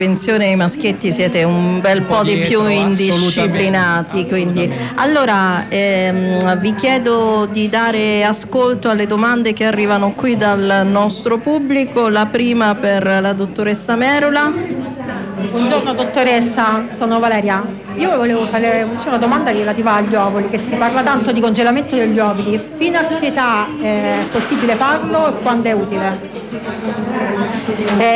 Pensione i maschietti siete un bel po' di più indisciplinati, quindi allora vi chiedo di dare ascolto alle domande che arrivano qui dal nostro pubblico. La prima per la dottoressa Merola. Buongiorno dottoressa, sono Valeria. Io volevo fare una domanda relativa agli ovuli, che si parla tanto di congelamento degli ovuli. Fino a che età è possibile farlo e quando è utile?